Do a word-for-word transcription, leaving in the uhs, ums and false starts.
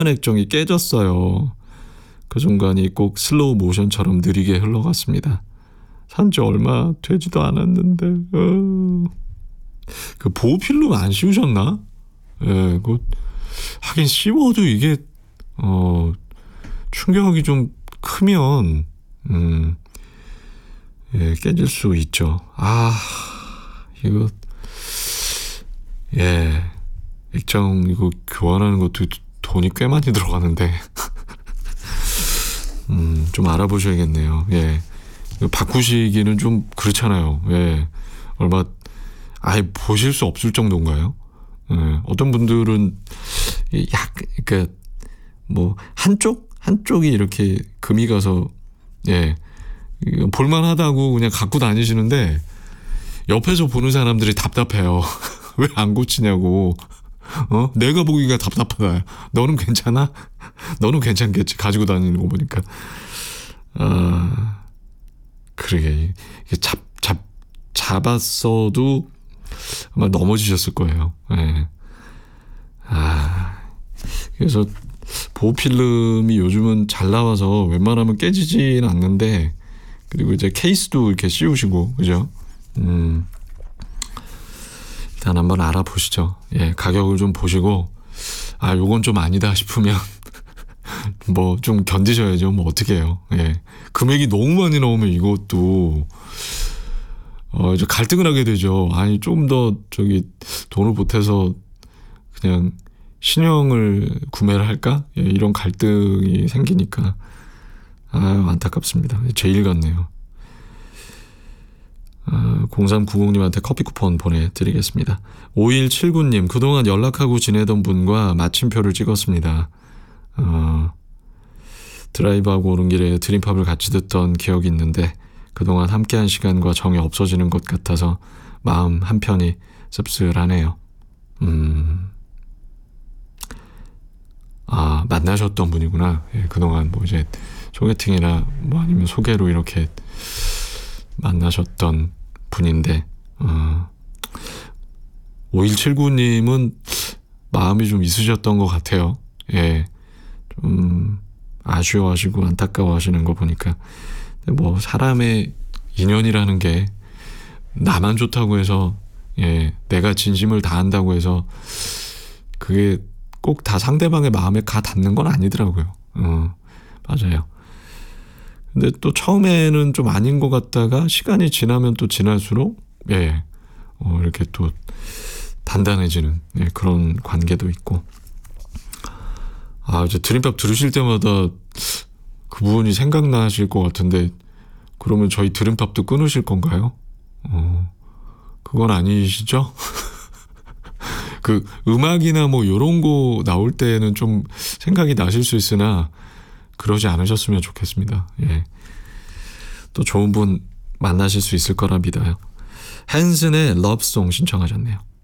액정이 깨졌어요. 그 순간이 꼭 슬로우 모션처럼 느리게 흘러갔습니다. 산지 얼마 되지도 않았는데 어... 그 보호필름 안 씌우셨나? 예, 그 하긴 씌워도 이게 어 충격이 좀 크면 음, 예, 깨질 수 있죠. 아, 이거 예, 액정 이거 교환하는 것도 돈이 꽤 많이 들어가는데 음, 좀 알아보셔야겠네요. 예, 바꾸시기는 좀 그렇잖아요. 예, 얼마 아예 보실 수 없을 정도인가요? 예, 어떤 분들은 약, 그러니까 뭐 한쪽 한쪽이 이렇게 금이 가서 예 볼만하다고 그냥 갖고 다니시는데 옆에서 보는 사람들이 답답해요. 왜 안 고치냐고. 어? 내가 보기가 답답하다. 너는 괜찮아? 너는 괜찮겠지. 가지고 다니는 거 보니까. 아, 그러게 이게 잡, 잡, 잡았어도 아마 넘어지셨을 거예요. 예. 아, 그래서 보호필름이 요즘은 잘 나와서 웬만하면 깨지진 않는데, 그리고 이제 케이스도 이렇게 씌우시고, 그죠? 음, 일단 한번 알아보시죠. 예, 가격을 좀 보시고, 아, 요건 좀 아니다 싶으면, 뭐 좀 견디셔야죠. 뭐 어떻게 해요. 예. 금액이 너무 많이 나오면 이것도, 어, 이제 갈등을 하게 되죠. 아니, 좀 더 저기 돈을 보태서 그냥 신형을 구매를 할까? 예, 이런 갈등이 생기니까 아유, 안타깝습니다. 제일 같네요. 아, 공삼구공님한테 커피 쿠폰 보내드리겠습니다. 오일칠구님 그동안 연락하고 지내던 분과 마침표를 찍었습니다. 어, 드라이브하고 오는 길에 드림팝을 같이 듣던 기억이 있는데 그동안 함께한 시간과 정이 없어지는 것 같아서 마음 한편이 씁쓸하네요. 음... 아, 만나셨던 분이구나. 예, 그동안 뭐 이제 소개팅이나 뭐 아니면 소개로 이렇게 만나셨던 분인데, 어, 오일칠구님은 마음이 좀 있으셨던 것 같아요. 예, 좀 아쉬워하시고 안타까워하시는 거 보니까. 뭐 사람의 인연이라는 게 나만 좋다고 해서, 예, 내가 진심을 다한다고 해서 그게 꼭 다 상대방의 마음에 가 닿는 건 아니더라고요. 어, 맞아요. 근데 또 처음에는 좀 아닌 것 같다가 시간이 지나면 또 지날수록 예, 어, 이렇게 또 단단해지는 예, 그런 관계도 있고. 아, 이제 드림팝 들으실 때마다 그분이 생각나실 것 같은데 그러면 저희 드림팝도 끊으실 건가요? 어, 그건 아니시죠? 그 음악이나 뭐 요런 거 나올 때는 좀 생각이 나실 수 있으나 그러지 않으셨으면 좋겠습니다. 예. 또 좋은 분 만나실 수 있을 거라 믿어요. 헨슨의 러브송 신청하셨네요.